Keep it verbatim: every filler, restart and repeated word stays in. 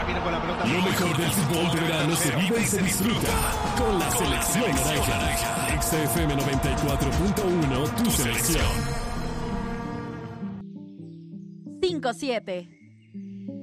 viene con la pelota. Lo mejor del fútbol de verano se vive y se disfruta con la selección naranja. X F M noventa y cuatro punto uno, tu selección. cinco siete.